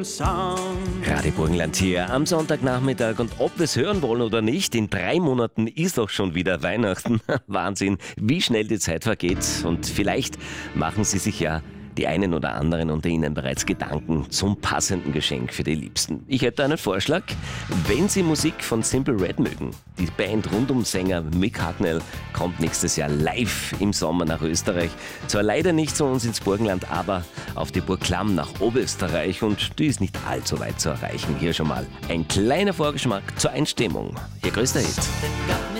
same song. Radio Burgenland hier am Sonntagnachmittag, und ob wir es hören wollen oder nicht, in 3 Monaten ist auch schon wieder Weihnachten. Wahnsinn, wie schnell die Zeit vergeht, und vielleicht machen Sie sich ja die einen oder anderen unter Ihnen bereits Gedanken zum passenden Geschenk für die Liebsten. Ich hätte einen Vorschlag: Wenn Sie Musik von Simple Red mögen, die Band rund um Sänger Mick Hucknall kommt nächstes Jahr live im Sommer nach Österreich. Zwar leider nicht zu uns ins Burgenland, aber auf die Burg Klamm nach Oberösterreich, und die ist nicht allzu weit zu erreichen. Hier schon mal ein kleiner Vorgeschmack zur Einstimmung. Ihr größter Hit.